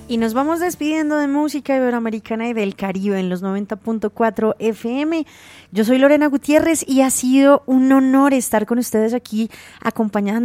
Y nos vamos despidiendo de música iberoamericana y del Caribe en los 90.4 FM. Yo soy Lorena Gutiérrez y ha sido un honor estar con ustedes aquí acompañando